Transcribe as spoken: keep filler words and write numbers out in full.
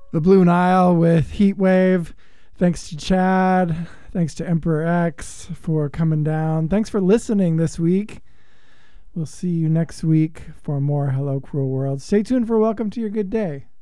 The Blue Nile with Heat Wave. Thanks to Chad. Thanks to Emperor X for coming down. Thanks for listening this week. We'll see you next week for more Hello Cruel World. Stay tuned for Welcome to Your Good Day.